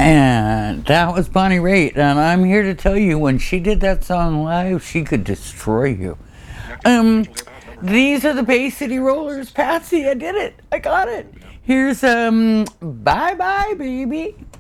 And that was Bonnie Raitt, and I'm here to tell you, when she did that song live, she could destroy you. These are the Bay City Rollers. Patsy, I did it. I got it. Here's Bye Bye Baby.